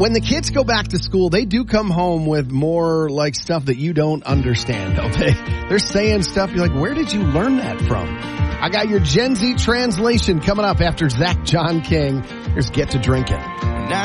when the kids go back to school, they do come home with more like stuff that you don't understand, don't they? They're saying stuff you're like, where did you learn that from? I got your Gen Z translation coming up after Zach John King. Here's Get to Drinking.